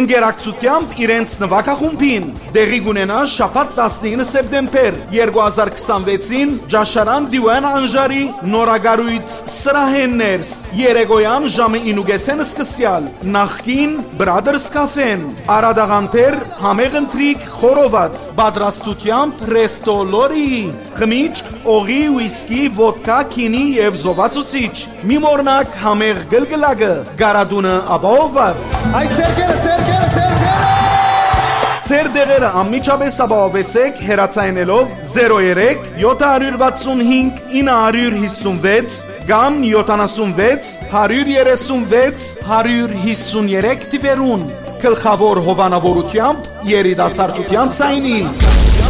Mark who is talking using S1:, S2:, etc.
S1: ընկերակցությամբ իրենց նվագախումբին։ Դեղի կունենա շաբաթ 19 սեպտեմբեր 2026-ին Ջաշարան Դիվան Անժարի նորագարույց սրահեններս երեկոյան ժամը 9:30 սկսյալ նախկին Brothers Cafe-ն Արադաղանտեր համեղ ընթրիք խորոված պատրաստությամբ Resto Lori խմիչք օղի ուիսկի ոդկա քինի եւ զովացուցիչ մի մորնակ համեղ գլգլակը գարադունը ապահովված
S2: Այ սերկերը
S1: Ձեր դեղերը անմիջապես ապահովեցեք հեռացայինելով 03 765 956 կամ 76 136 153 տիվերուն գլխավոր հովանավորությամբ երիտասարդության ցայնի